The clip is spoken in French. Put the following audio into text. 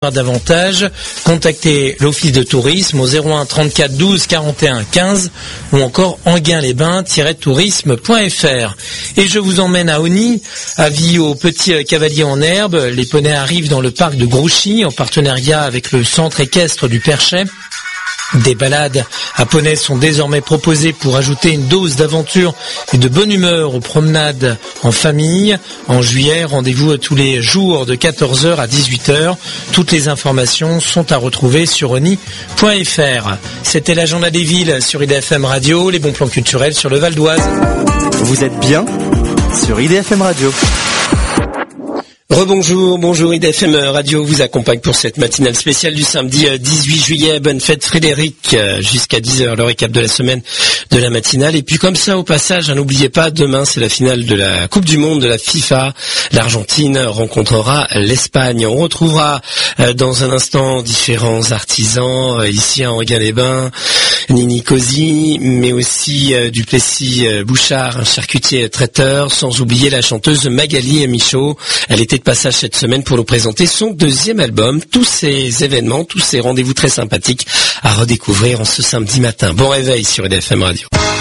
Davantage, contactez l'office de tourisme au 01 34 12 41 15 ou encore enghien-les-bains-tourisme.fr. Et je vous emmène à Osny, avis aux petits cavaliers en herbe. Les poneys arrivent dans le parc de Grouchy en partenariat avec le centre équestre du Perchet. Des balades à poney sont désormais proposées pour ajouter une dose d'aventure et de bonne humeur aux promenades en famille. En juillet, rendez-vous tous les jours de 14h à 18h. Toutes les informations sont à retrouver sur osny.fr. C'était l'agenda des villes sur IDFM Radio, les bons plans culturels sur le Val d'Oise. Vous êtes bien sur IDFM Radio. Rebonjour, bonjour, IDFM Radio vous accompagne pour cette matinale spéciale du samedi 18 juillet. Bonne fête Frédéric, jusqu'à 10h, le récap de la semaine de la matinale. Et puis comme ça, au passage, n'oubliez pas, demain c'est la finale de la Coupe du Monde de la FIFA. L'Argentine rencontrera l'Espagne. On retrouvera dans un instant différents artisans ici à Enghien-les-Bains, Nini Cosi, mais aussi Duplessis Bouchard, un charcutier traiteur, sans oublier la chanteuse Magali Michaud. Elle était de passage cette semaine pour nous présenter son deuxième album. Tous ces événements, tous ces rendez-vous très sympathiques à redécouvrir en ce samedi matin. Bon réveil sur IDFM Radio.